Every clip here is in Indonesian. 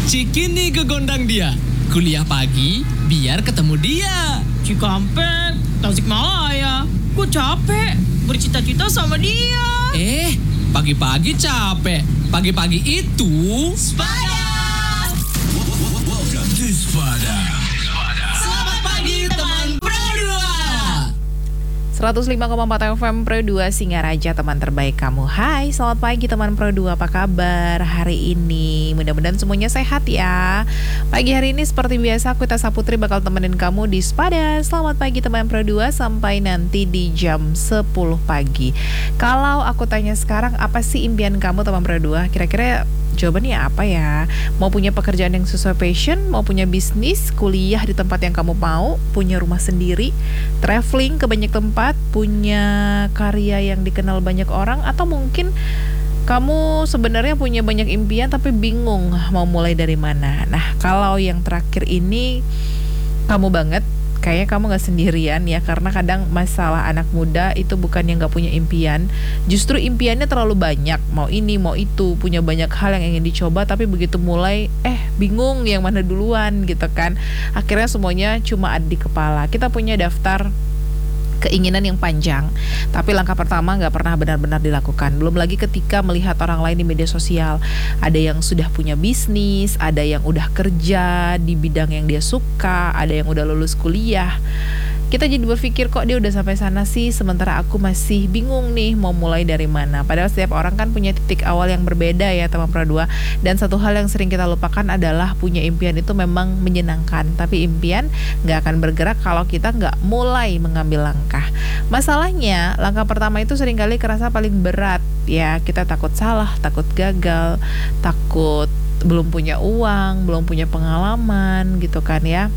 Cikini gegondang dia. Kuliah pagi biar ketemu dia. Cikampek, Tasikmalaya. Gue capek bercita-cita sama dia. Pagi-pagi capek. Pagi-pagi itu Sepada. Welcome to Sepada. Selamat pagi teman Pro 105,4 FM Pro 2 Singaraja, teman terbaik kamu. Hai, selamat pagi teman Pro 2, apa kabar hari ini? Mudah-mudahan semuanya sehat ya. Pagi hari ini seperti biasa aku Tasa Putri bakal temenin kamu di Sepada. Selamat pagi teman Pro 2 sampai nanti di jam 10 pagi. Kalau aku tanya sekarang, apa sih impian kamu teman Pro 2? Kira-kira jawabannya apa ya? Mau punya pekerjaan yang sesuai passion, mau punya bisnis, kuliah di tempat yang kamu mau, punya rumah sendiri, traveling ke banyak tempat, punya karya yang dikenal banyak orang, atau mungkin kamu sebenarnya punya banyak impian tapi bingung mau mulai dari mana. Nah, kalau yang terakhir ini kamu banget, kayaknya kamu gak sendirian ya, karena kadang masalah anak muda itu bukan yang gak punya impian, justru impiannya terlalu banyak, mau ini mau itu, punya banyak hal yang ingin dicoba, tapi begitu mulai bingung yang mana duluan gitu kan. Akhirnya semuanya cuma ada di kepala. Kita punya daftar keinginan yang panjang, tapi langkah pertama nggak pernah benar-benar dilakukan. Belum lagi ketika melihat orang lain di media sosial, ada yang sudah punya bisnis, ada yang udah kerja di bidang yang dia suka, ada yang udah lulus kuliah. Kita jadi berpikir, kok dia udah sampai sana sih, sementara aku masih bingung nih mau mulai dari mana. Padahal setiap orang kan punya titik awal yang berbeda ya teman Pro 2. Dan satu hal yang sering kita lupakan adalah punya impian itu memang menyenangkan, tapi impian gak akan bergerak kalau kita gak mulai mengambil langkah. Masalahnya, langkah pertama itu seringkali kerasa paling berat ya. Kita takut salah, takut gagal, takut belum punya uang, belum punya pengalaman gitu kan ya.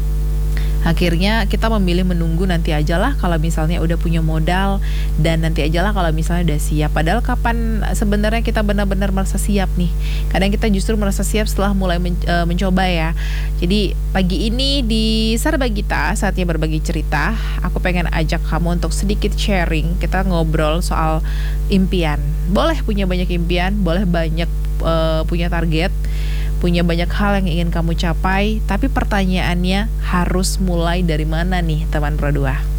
Akhirnya kita memilih menunggu nanti aja lah kalau misalnya udah punya modal, dan nanti aja lah kalau misalnya udah siap. Padahal kapan sebenarnya kita benar-benar merasa siap nih? Kadang kita justru merasa siap setelah mulai mencoba ya. Jadi pagi ini di Sarbagita, saatnya berbagi cerita. Aku pengen ajak kamu untuk sedikit sharing. Kita ngobrol soal impian. Boleh punya banyak impian, boleh banyak punya target, punya banyak hal yang ingin kamu capai, tapi pertanyaannya harus mulai dari mana nih teman Pro 2?